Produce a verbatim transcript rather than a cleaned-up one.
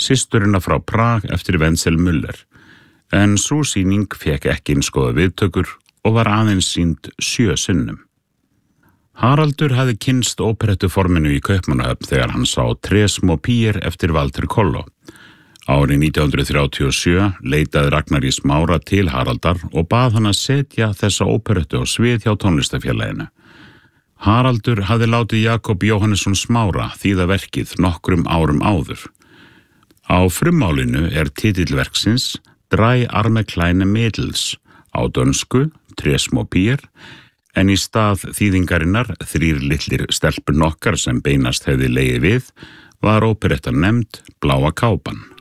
systurina frá Prag eftir Wenzel Müller, en sú sýning fekk ekki innskoða viðtökur og var aðeins sýnd sjö sinnum. Haraldur hafði kynst óperettuforminu í Kaupmannahöfn þegar hann sá Tres Mopier eftir Walter Kollo. Árið nítján hundrað þrjátíu og sjö leitaði Ragnar í Smára til Haraldar og bað hann að setja þessa óperettu á svið hjá tónlistafélaginu. Haraldur hafði látið Jakob Jóhannesson Smára þýða verkið nokkrum árum áður. Á frummálinu er titill verksins Drei arme kleine Mädels, á dönsku Tres Mopier, en í stað þýðingarinnar Þrír litlir stelpur nokkar sem beinast hefði legið við var óperettan nefnd Bláa kápan.